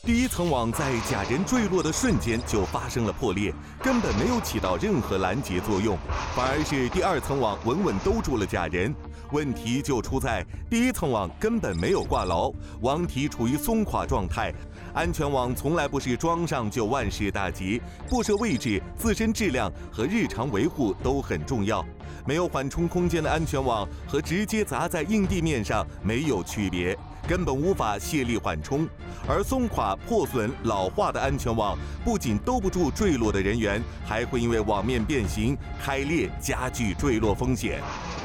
第一层网在假人坠落的瞬间就发生了破裂，根本没有起到任何拦截作用，反而是第二层网稳稳兜住了假人。问题就出在第一层网根本没有挂牢，网体处于松垮状态。安全网从来不是装上就万事大吉，布设位置、自身质量和日常维护都很重要。没有缓冲空间的安全网和直接砸在硬地面上没有区别，根本无法卸力缓冲。而松垮、破损、老化的安全网不仅兜不住坠落的人员，还会因为网面变形、开裂，加剧坠落风险。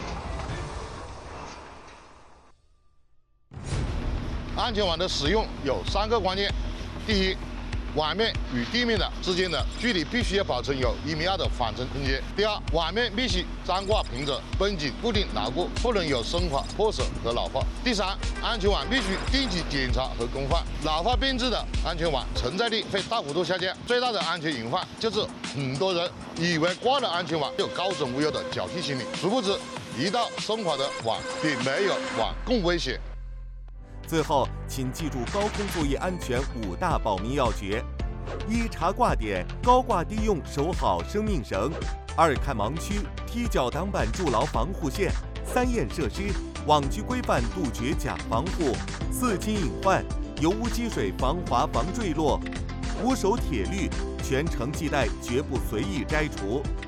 安全网的使用有3个关键：第一，网面与地面之间的距离必须要保持有1.2米的缓冲空间；第二，网面必须张挂平整、绷紧、固定牢固，不能有松垮、破损和老化；第三，安全网必须定期检查和更换。老化变质的安全网承载力会大幅度下降，最大的安全隐患就是很多人以为挂了安全网有高枕无忧的侥幸心理，殊不知一道松垮的网比没有网更危险。 最后，请记住高空作业安全5大保密要诀：一、查挂点，高挂低用，守好生命绳；二、看盲区，踢脚挡板筑牢防护线；三、验设施，网区规范杜绝假防护；四、清隐患，油污积水防滑防坠落；五、守铁律，全程系带，绝不随意摘除。